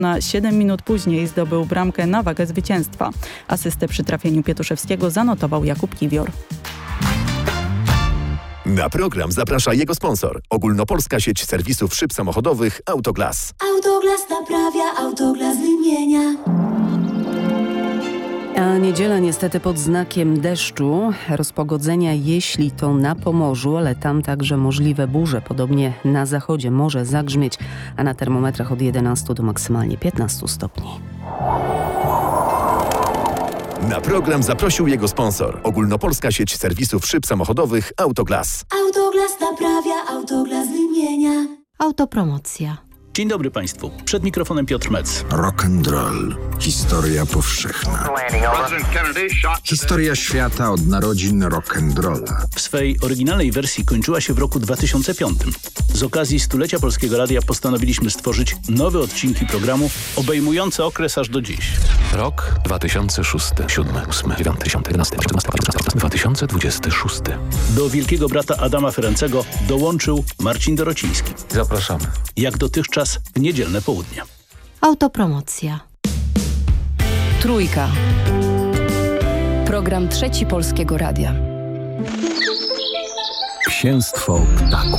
Na 7 minut później zdobył bramkę na wagę zwycięstwa. Asystę przy trafieniu Pietuszewskiego zanotował Jakub Kiwior. Na program zaprasza jego sponsor. Ogólnopolska sieć serwisów szyb samochodowych Autoglas. Autoglas naprawia, Autoglas wymienia. A niedziela niestety pod znakiem deszczu, rozpogodzenia, jeśli to na Pomorzu, ale tam także możliwe burze. Podobnie na zachodzie może zagrzmieć, a na termometrach od 11 do maksymalnie 15 stopni. Na program zaprosił jego sponsor. Ogólnopolska sieć serwisów szyb samochodowych Autoglas. Autoglas naprawia, Autoglas wymienia. Autopromocja. Dzień dobry Państwu. Przed mikrofonem Piotr Metz. Rock and roll. Historia powszechna. Historia świata od narodzin rock and rolla. W swej oryginalnej wersji kończyła się w roku 2005. Z okazji stulecia Polskiego Radia postanowiliśmy stworzyć nowe odcinki programu obejmujące okres aż do dziś. Rok 2006, 7, 8, 9, 10, 11, 14, 2026. Do Wielkiego Brata Adama Ferencego dołączył Marcin Dorociński. Zapraszamy. Jak dotychczas w niedzielne południe. Autopromocja. Trójka. Program Trzeci Polskiego Radia. Księstwo ptaków.